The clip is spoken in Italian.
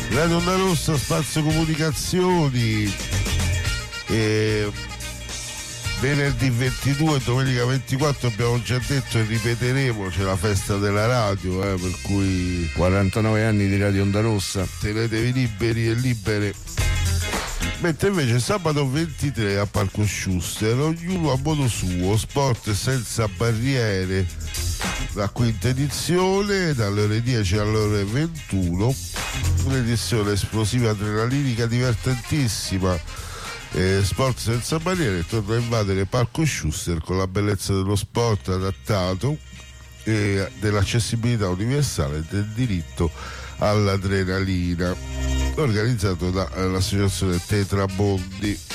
Radio Onda Rossa, Spazio Comunicazioni, venerdì 22 e domenica 24 abbiamo già detto e ripeteremo, c'è la festa della radio, per cui 49 anni di Radio Onda Rossa, tenetevi liberi e libere. Mentre invece sabato 23 a Parco Schuster, ognuno a modo suo, sport senza barriere, la quinta edizione dalle ore 10 alle ore 21, un'edizione esplosiva, adrenalinica, divertentissima. Sport senza barriere torna a invadere Parco Schuster con la bellezza dello sport adattato e dell'accessibilità universale e del diritto all'adrenalina, organizzato dall'associazione Tetrabondi.